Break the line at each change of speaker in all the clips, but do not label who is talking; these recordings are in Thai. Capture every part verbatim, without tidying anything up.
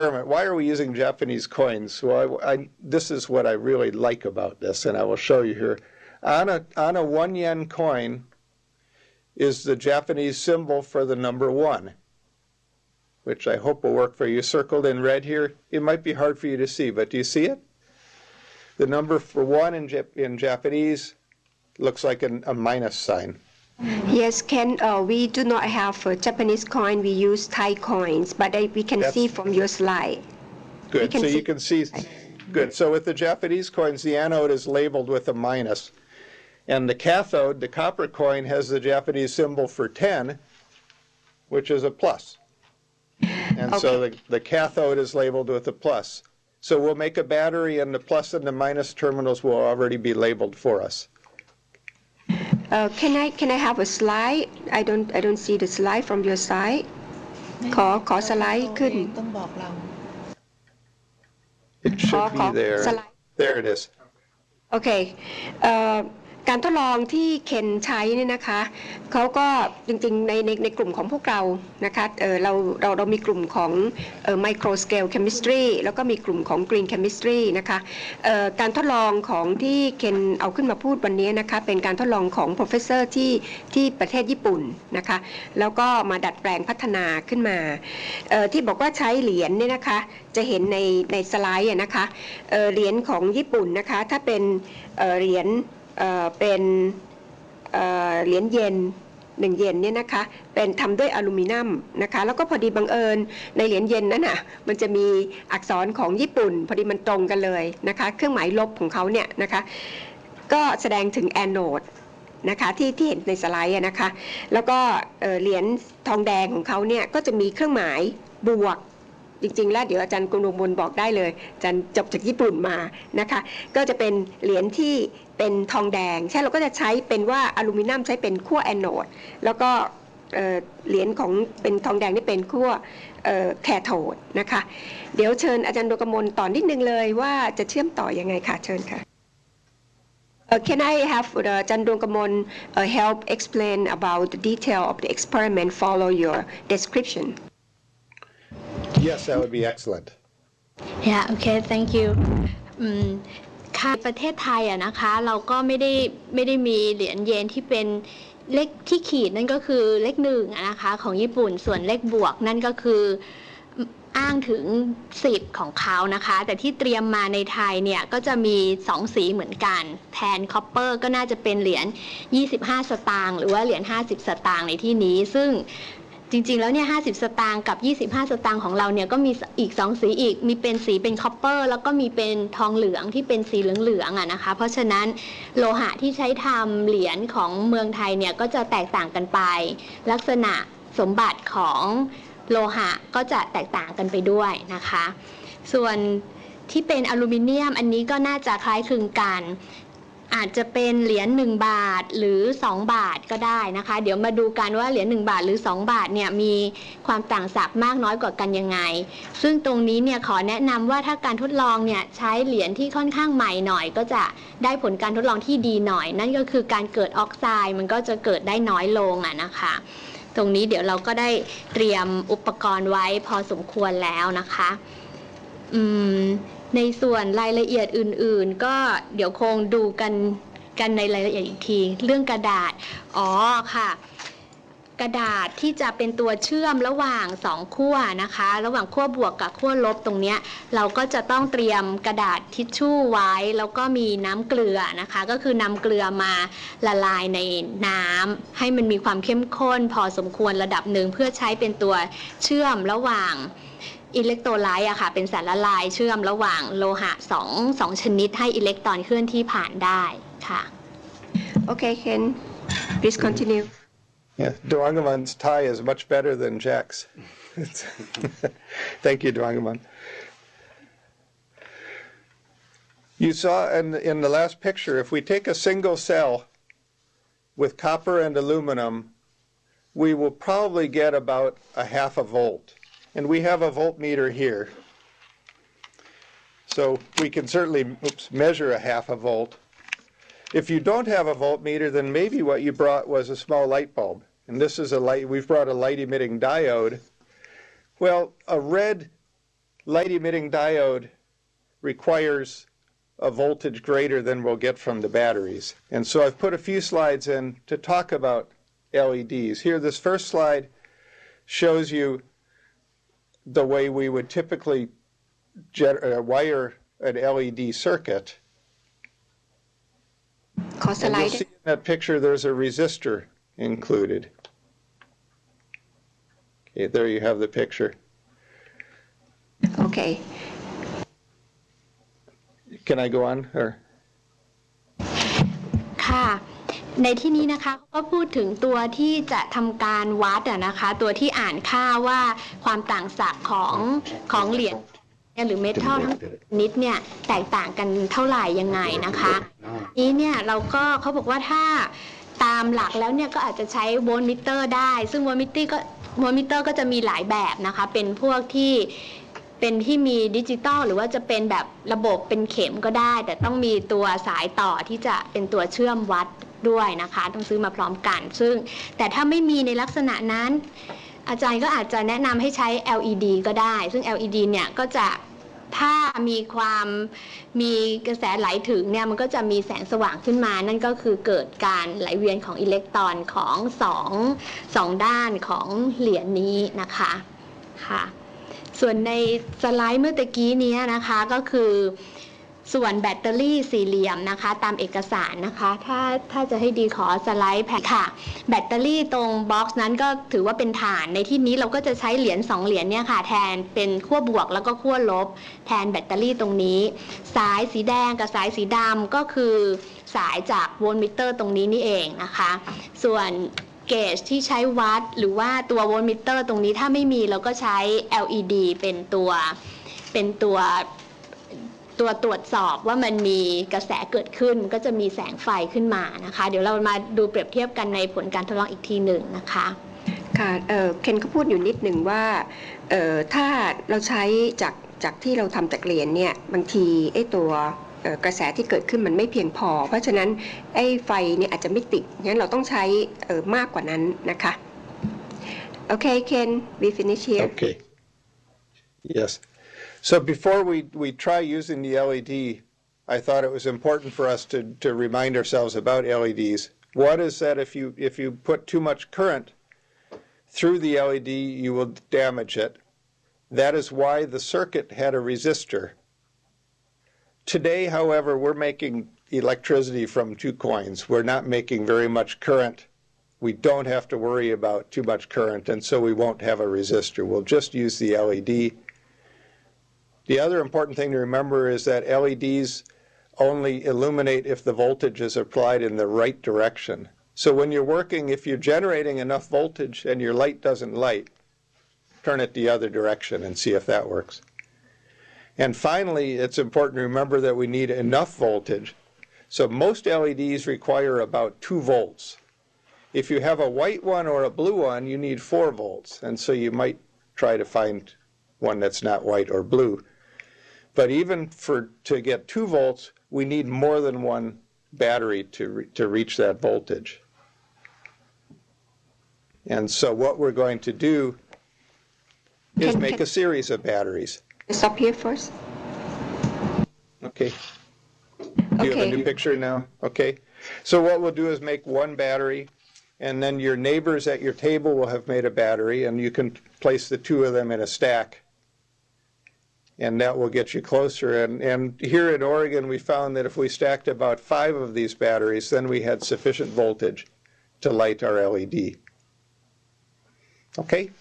Why are we using Japanese coins? Well, I, I, this is what I really like about this, and I will show you here. On a, on a one yen coin is the Japanese symbol for the number one, which I hope will work for you. Circled in red here. It might be hard for you to see, but do you see it? The number for one in, Jap in Japanese looks like an, a minus sign.
Yes, Ken, uh, we do not have a Japanese coin. We use Thai coins, but I, we can That's, see from your slide.
Good, so see. You can see, good. So with the Japanese coins, the anode is labeled with a minus. And the cathode, the copper coin, has the Japanese symbol for ten, which is a plus. And okay. so the, the cathode is labeled with a plus. So we'll make a battery, and the plus and the minus terminals will already be labeled for us.
Uh, can I can I have a slide? I don't I don't see the slide from your side. ขอขอสไลด์ขึ้น
It should be there. There it is.
Okay. Uh, การทดลองที่เคนใช้เนี่ยนะคะเขาก็จริงๆในในในกลุ่มของพวกเรานะคะเออเราเราเรามีกลุ่มของเอ่อ micro scale chemistry แล้วก็มีกลุ่มของ green chemistry นะคะเอ่อการทดลองของที่เคนเอาขึ้นมาพูดวันนี้นะคะเป็นการทดลองของ professor ที่ที่ประเทศญี่ปุ่นนะคะแล้วก็มาดัดแปลงพัฒนาขึ้นมาเอ่อที่บอกว่าใช้เหรียญเนี่ยนะคะจะเห็นในในสไลด์นะคะเอ่อเหรียญของญี่ปุ่นนะคะถ้าเป็นเอ่อเหรียญเอ่อเป็นเอ่อเหรียญเยนหนึ่งเยนเนี่ยนะคะเป็นทำด้วยอลูมิเนียมนะคะแล้วก็พอดีบังเอิญในเหรียญเยนนั้นน่ะมันจะมีอักษรของญี่ปุ่นพอดีมันตรงกันเลยนะคะเครื่องหมายลบของเขาเนี่ยนะคะก็แสดงถึงแอนโนดนะคะที่ที่เห็นในสไลด์นะคะแล้วก็เหรียญทองแดงของเขาเนี่ยก็จะมีเครื่องหมายบวกจริงๆแล้วเดี๋ยวอาจารย์กนกมลบอกได้เลยอาจารย์จบจากญี่ปุ่นมานะคะก็จะเป็นเหรียญที่เป็นทองแดงใช่เราก็จะใช้เป็นว่าอลูมิเนียมใช้เป็นขั้วแอนโนดแล้วก็เหรียญของเป็นทองแดงนี่เป็นขั้วแคโทดนะคะเดี๋ยวเชิญอาจารย์ดวงกมลต่อนิดนึงเลยว่าจะเชื่อมต่อยังไงค่ะเชิญค่ะ Uh, can I have uh, Chan Dongkamon uh, help explain about the detail of the experiment? Follow your description.
Yes, that would be excellent.
Yeah. Okay. Thank you. ค่ะประเทศไทยอะนะคะเราก็ไม่ได้ไม่ได้มีเหรียญเยนที่เป็นเลขที่ขีดนั่นก็คือเลขหนึ่งนะคะของญี่ปุ่นส่วนเลขบวกนั่นก็คืออ้างถึงสิทธิ์ของเขานะคะแต่ที่เตรียมมาในไทยเนี่ยก็จะมีสองสีเหมือนกันแทนคอปเปอร์ก็น่าจะเป็นเหรียญยี่สิบห้าสตางค์หรือว่าเหรียญห้าสิบสตางค์ในที่นี้ซึ่งจริงๆแล้วเนี่ยห้าสิบสตางค์กับยี่สิบห้าสตางค์ของเราเนี่ยก็มีอีกสองสีอีกมีเป็นสีเป็นคอปเปอร์แล้วก็มีเป็นทองเหลืองที่เป็นสีเหลืองๆอ่ะนะคะเพราะฉะนั้นโลหะที่ใช้ทำเหรียญของเมืองไทยเนี่ยก็จะแตกต่างกันไปลักษณะสมบัติของโลหะก็จะแตกต่างกันไปด้วยนะคะส่วนที่เป็นอลูมิเนียมอันนี้ก็น่าจะคล้ายคลึงกันอาจจะเป็นเหรียญหนึ่งบาทหรือสองบาทก็ได้นะคะเดี๋ยวมาดูกันว่าเหรียญหนึ่งบาทหรือสองบาทเนี่ยมีความต่างศักย์มากน้อยกว่ากันยังไงซึ่งตรงนี้เนี่ยขอแนะนำว่าถ้าการทดลองเนี่ยใช้เหรียญที่ค่อนข้างใหม่หน่อยก็จะได้ผลการทดลองที่ดีหน่อยนั่นก็คือการเกิดออกไซด์มันก็จะเกิดได้น้อยลงอ่ะนะคะตรงนี้เดี๋ยวเราก็ได้เตรียมอุปกรณ์ไว้พอสมควรแล้วนะคะอืมในส่วนรายละเอียดอื่นๆก็เดี๋ยวคงดูกันกันในรายละเอียดอีกทีเรื่องกระดาษอ๋อค่ะกระดาษที่จะเป็นตัวเชื่อมระหว่างสองขั้วนะคะระหว่างขั้วบวกกับขั้วลบตรงเนี้ยเราก็จะต้องเตรียมกระดาษทิชชู่ไว้แล้วก็มีน้ำเกลือนะคะก็คือนำเกลือมาละลายในน้ำให้มันมีความเข้มข้นพอสมควรระดับหนึ่งเพื่อใช้เป็นตัวเชื่อมระหว่างอิเล็กโทรไลต์อะค่ะเป็นสารละลายเชื่อมระหว่างโลหะสองสองชนิดให้อิเล็กตรอนเคลื่อนที่ผ่านได้ค่ะ
โอเคเคน please continue
Yeah, Dwangamon's Thai is much better than Jack's. Thank you, Dwangamon. You saw in, in the last picture, if we take a single cell with copper and aluminum, we will probably get about a half a volt. And we have a voltmeter here. So we can certainly oops, measure a half a volt. If you don't have a voltmeter, then maybe what you brought was a small light bulb. And this is a light, we've brought a light emitting diode. Well, a red light emitting diode requires a voltage greater than we'll get from the batteries. And so I've put a few slides in to talk about L E Ds. Here, this first slide shows you the way we would typically uh, wire an L E D circuit. And you'll see in that picture there's a resistor included. Okay, there you have the picture.
Okay.
Can I go on? Or?
ค่ะในที่นี้นะคะก็พูดถึงตัวที่จะทำการวัดอะนะคะตัวที่อ่านค่าว่าความต่างศักย์ของของเหรียญหรือเมทัลทั้งนิดเนี่ยแตกต่างกันเท่าไหร่ยังไงนะคะนี้เนี่ยเราก็เขาบอกว่าถ้าตามหลักแล้วเนี่ยก็อาจจะใช้โวลต์มิเตอร์ได้ซึ่งโวลต์มิเตอร์ก็โวลต์มิเตอร์ก็จะมีหลายแบบนะคะเป็นพวกที่เป็นที่มีดิจิตอลหรือว่าจะเป็นแบบระบบเป็นเข็มก็ได้แต่ต้องมีตัวสายต่อที่จะเป็นตัวเชื่อมวัดด้วยนะคะต้องซื้อมาพร้อมกันซึ่งแต่ถ้าไม่มีในลักษณะนั้นอาจารย์ก็อาจจะแนะนำให้ใช้ แอล อี ดี ก็ได้ซึ่ง แอล อี ดี เนี่ยก็จะถ้ามีความมีกระแสไหลถึงเนี่ยมันก็จะมีแสงสว่างขึ้นมานั่นก็คือเกิดการไหลเวียนของอิเล็กตรอนของสองสองด้านของเหรียญนี้นะคะค่ะส่วนในสไลด์เมื่อตะกี้นี้นะคะก็คือส่วนแบตเตอรี่สี่เหลี่ยมนะคะตามเอกสารนะคะถ้าถ้าจะให้ดีขอสไลด์แผ่นค่ะแบตเตอรี่ตรงบ็อกซ์นั้นก็ถือว่าเป็นฐานในที่นี้เราก็จะใช้เหรียญสองเหรียญเนี่ยค่ะแทนเป็นขั้วบวกแล้วก็ขั้วลบแทนแบตเตอรี่ตรงนี้สายสีแดงกับสายสีดำก็คือสายจากโวลต์มิเตอร์ตรงนี้นี่เองนะคะส่วนเกจที่ใช้วัดหรือว่าตัวโวลต์มิเตอร์ตรงนี้ถ้าไม่มีเราก็ใช้ แอล อี ดี เป็นตัวเป็นตัวตัวตรวจสอบว่ามันมีกระแสเกิดขึ้นก็จะมีแสงไฟขึ้นมานะคะเดี๋ยวเรามาดูเปรียบเทียบกันในผลการทดลองอีกทีหนึ่งนะคะ
ค่ะเอ่อเคนก็พูดอยู่นิดหนึ่งว่าเอ่อถ้าเราใช้จากจากที่เราทำจากเหรียญเนี่ยบางทีไอ้ตัวกระแสที่เกิดขึ้นมันไม่เพียงพอเพราะฉะนั้นไอ้ไฟเนี่ยอาจจะไม่ติดงั้นเราต้องใช้มากกว่านั้นนะคะโอเค Ken we finish here
okay yes so before we we try using the L E D I thought it was important for us to to remind ourselves about L E Ds one is that if you if you put too much current through the L E D you will damage it that is why the circuit had a resistor. Today, however, we're making electricity from two coins. We're not making very much current. We don't have to worry about too much current, and so we won't have a resistor. We'll just use the L E D. The other important thing to remember is that L E Ds only illuminate if the voltage is applied in the right direction. So when you're working, if you're generating enough voltage and your light doesn't light, turn it the other direction and see if that works. And finally, it's important to remember that we need enough voltage. So most L E Ds require about two volts. If you have a white one or a blue one, you need four volts. And so you might try to find one that's not white or blue. But even for to get two volts, we need more than one battery to, re to reach that voltage. And so what we're going to do is make a series of batteries.
Stop here first.
Okay. Do you
okay.
have a new picture now? Okay. So what we'll do is make one battery, and then your neighbors at your table will have made a battery, and you can place the two of them in a stack. And that will get you closer. And, and here in Oregon, we found that if we stacked about five of these batteries, then we had sufficient voltage to light our L E D. Okay?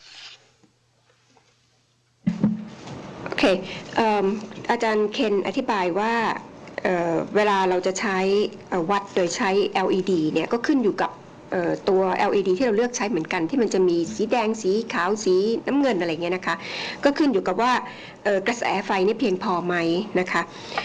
โอเคอาจารย์เคนอธิบายว่า เ, เวลาเราจะใช้วัดโดยใช้ แอล อี ดี เนี่ยก็ขึ้นอยู่กับตัว แอล อี ดี ที่เราเลือกใช้เหมือนกันที่มันจะมีสีแดงสีขาวสีน้ำเงินอะไรเงี้ยนะคะก็ขึ้นอยู่กับว่ากระแสไฟนี่เพียงพอไหมนะคะ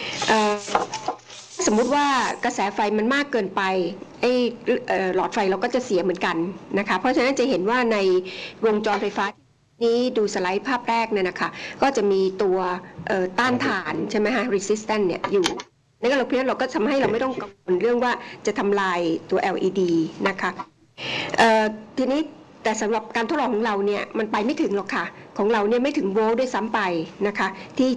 สมมุติว่ากระแสไฟมันมากเกินไปไอ้หลอดไฟเราก็จะเสียเหมือนกันนะคะเพราะฉะนั้นจะเห็นว่าในวงจรไฟฟ้านี้ดูสไลด์ภาพแรกเนี่ยนะคะก็จะมีตัวต้านทานใช่ไหมคะ resistance เนี่ยอยู่นั่นก็เราเพียงเราก็ทำให้เราไม่ต้องกังวลเรื่องว่าจะทำลายตัว แอล อี ดี นะคะทีนี้แต่สำหรับการทดลองของเราเนี่ยมันไปไม่ถึงหรอกค่ะของเราเนี่ยไม่ถึงโวลต์ด้วยซ้ำไปนะคะที่